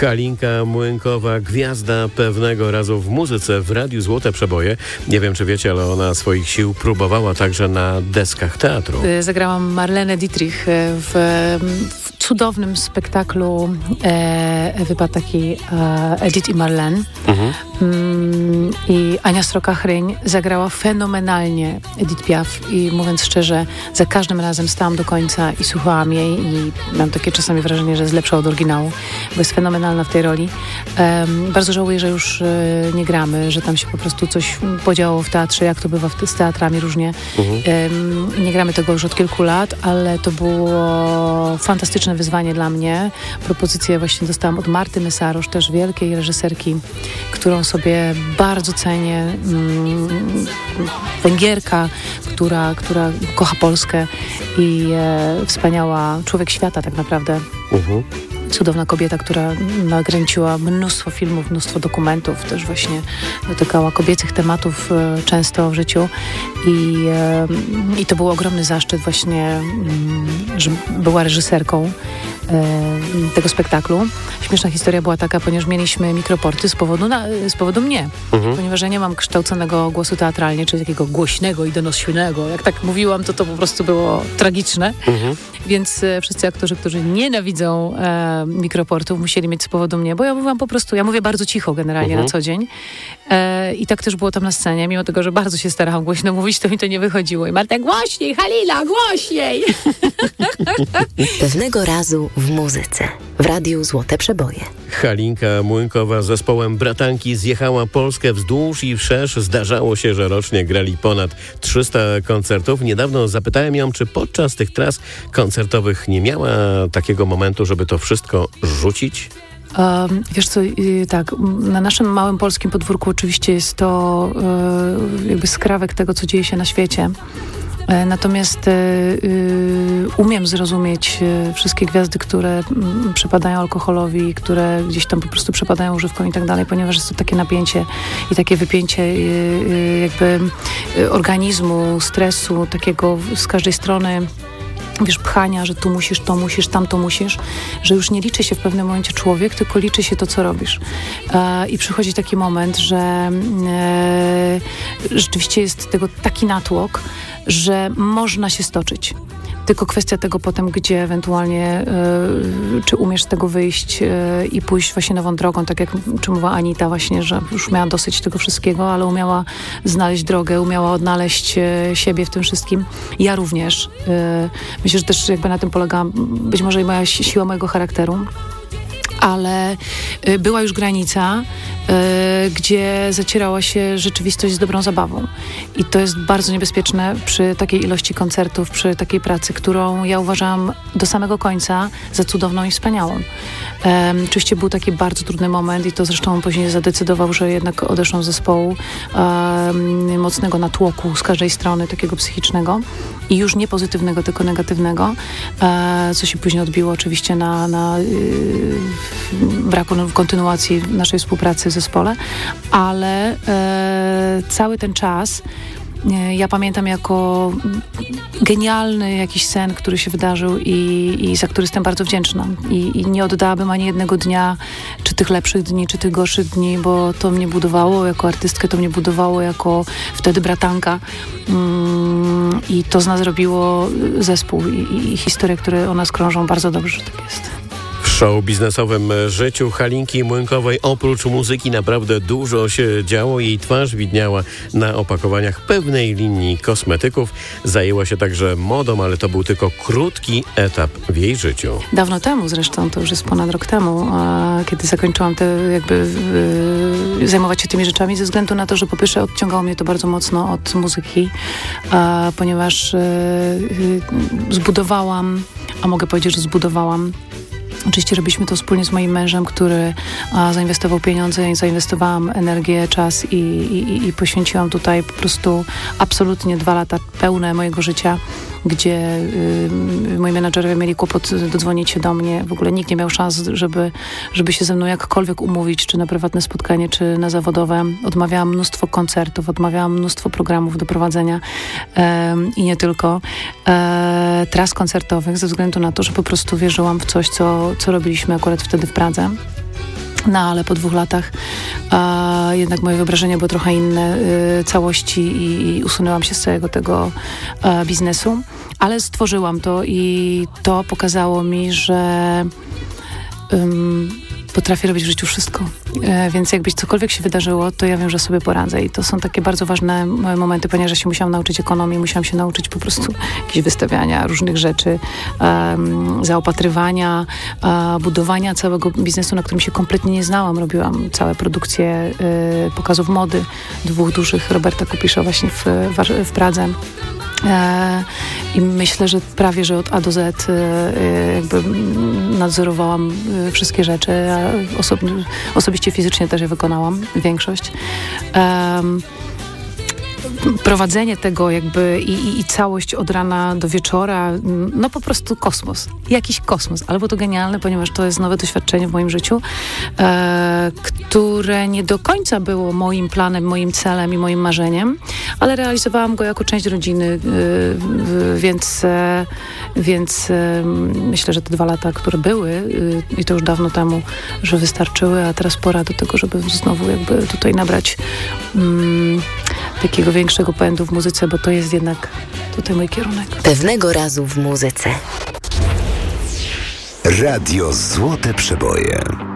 Halinka Młynkowa, gwiazda pewnego razu w muzyce w Radiu Złote Przeboje. Nie wiem, czy wiecie, ale ona swoich sił próbowała także na deskach teatru. Zagrałam Marlenę Dietrich w cudownym spektaklu Ewy Pataki, Edith i Marlene. I Ania Sroka-Chryń zagrała fenomenalnie Edith Piaf i mówiąc szczerze, za każdym razem stałam do końca i słuchałam jej i mam takie czasami wrażenie, że jest lepsza od oryginału, bo jest fenomenalna w tej roli. Bardzo żałuję, że już nie gramy, że tam się po prostu coś podziało w teatrze, jak to bywa z teatrami różnie. Nie gramy tego już od kilku lat, ale to było fantastyczne wyzwanie dla mnie. Propozycję właśnie dostałam od Marty Mesarosz, też wielkiej reżyserki, którą sobie bardzo cenię. Węgierka, która kocha Polskę i wspaniała człowiek świata tak naprawdę. Cudowna kobieta, która nakręciła mnóstwo filmów, mnóstwo dokumentów, też właśnie dotykała kobiecych tematów często w życiu i to był ogromny zaszczyt właśnie, że była reżyserką tego spektaklu. Śmieszna historia była taka, ponieważ mieliśmy mikroporty z powodu mnie, ponieważ ja nie mam kształconego głosu teatralnie, czyli takiego głośnego i donośnego. Jak tak mówiłam, to po prostu było tragiczne. Więc wszyscy aktorzy, którzy nienawidzą mikroportów, musieli mieć z powodu mnie, bo ja mówiłam po prostu, ja mówię bardzo cicho generalnie na co dzień. I tak też było tam na scenie, mimo tego, że bardzo się starałam głośno mówić, to mi to nie wychodziło. I Marta, głośniej, Halina, głośniej! Pewnego razu w muzyce, w Radiu Złote Przeboje. Halinka Młynkowa z zespołem Bratanki zjechała Polskę wzdłuż i wszerz. Zdarzało się, że rocznie grali ponad 300 koncertów. Niedawno zapytałem ją, czy podczas tych tras koncertowych nie miała takiego momentu, żeby to wszystko rzucić? Wiesz co, tak, na naszym małym polskim podwórku oczywiście jest to jakby skrawek tego, co dzieje się na świecie. Natomiast umiem zrozumieć wszystkie gwiazdy, które przepadają alkoholowi, które gdzieś tam po prostu przepadają używką i tak dalej, ponieważ jest to takie napięcie i takie wypięcie jakby organizmu, stresu, takiego z każdej strony, wiesz, pchania, że tu musisz, to musisz, tamto musisz, że już nie liczy się w pewnym momencie człowiek, tylko liczy się to, co robisz. I przychodzi taki moment, że rzeczywiście jest tego taki natłok, że można się stoczyć. Tylko kwestia tego potem, gdzie ewentualnie, czy umiesz z tego wyjść i pójść właśnie nową drogą, tak jak czy mówiła Anita właśnie, że już miała dosyć tego wszystkiego, ale umiała znaleźć drogę, umiała odnaleźć siebie w tym wszystkim. Ja również. Myślę, że też jakby na tym polega być może i moja siła mojego charakteru. Ale była już granica, gdzie zacierała się rzeczywistość z dobrą zabawą. I to jest bardzo niebezpieczne przy takiej ilości koncertów, przy takiej pracy, którą ja uważam do samego końca za cudowną i wspaniałą. Oczywiście był taki bardzo trudny moment i to zresztą on później zadecydował, że jednak odeszłam z zespołu mocnego natłoku z każdej strony, takiego psychicznego i już nie pozytywnego, tylko negatywnego, co się później odbiło oczywiście na braku kontynuacji naszej współpracy w zespole, ale cały ten czas ja pamiętam jako genialny jakiś sen, który się wydarzył i za który jestem bardzo wdzięczna. I nie oddałabym ani jednego dnia, czy tych lepszych dni, czy tych gorszych dni, bo to mnie budowało jako artystkę, to mnie budowało jako wtedy bratanka. I to z nas zrobiło zespół i historie, które o nas krążą, bardzo dobrze, że tak jest. W show biznesowym życiu Halinki Młynkowej oprócz muzyki naprawdę dużo się działo. Jej twarz widniała na opakowaniach pewnej linii kosmetyków. Zajęła się także modą, ale to był tylko krótki etap w jej życiu. Dawno temu zresztą, to już jest ponad rok temu, kiedy zakończyłam zajmować się tymi rzeczami, ze względu na to, że po pierwsze odciągało mnie to bardzo mocno od muzyki, ponieważ zbudowałam, a mogę powiedzieć, że zbudowałam. Oczywiście robiliśmy to wspólnie z moim mężem, który zainwestował pieniądze, zainwestowałam energię, czas i poświęciłam tutaj po prostu absolutnie 2 lata pełne mojego życia, gdzie moi menadżerowie mieli kłopot dodzwonić się do mnie. W ogóle nikt nie miał szans, żeby się ze mną jakkolwiek umówić, czy na prywatne spotkanie, czy na zawodowe. Odmawiałam mnóstwo koncertów, odmawiałam mnóstwo programów do prowadzenia i nie tylko. Tras koncertowych, ze względu na to, że po prostu wierzyłam w coś, co robiliśmy akurat wtedy w Pradze. No ale po 2 latach jednak moje wyobrażenie było trochę inne całości i usunęłam się z całego tego biznesu. Ale stworzyłam to i to pokazało mi, że potrafię robić w życiu wszystko. Więc jakby cokolwiek się wydarzyło, to ja wiem, że sobie poradzę. I to są takie bardzo ważne momenty, ponieważ ja się musiałam nauczyć ekonomii, musiałam się nauczyć po prostu jakieś wystawiania różnych rzeczy, zaopatrywania, budowania całego biznesu, na którym się kompletnie nie znałam. Robiłam całe produkcje pokazów mody, 2 dużych Roberta Kupisza właśnie w Pradze. I myślę, że prawie, że od A do Z jakby nadzorowałam wszystkie rzeczy, a osobiście fizycznie też je wykonałam, większość. Prowadzenie tego jakby i całość od rana do wieczora, no po prostu kosmos. Jakiś kosmos, ale było to genialne, ponieważ to jest nowe doświadczenie w moim życiu, które nie do końca było moim planem, moim celem i moim marzeniem, ale realizowałam go jako część rodziny, więc myślę, że te 2 lata, które były i to już dawno temu, że wystarczyły, a teraz pora do tego, żeby znowu jakby tutaj nabrać takiego większego pędu w muzyce, bo to jest jednak tutaj mój kierunek. Pewnego razu w muzyce. Radio Złote Przeboje.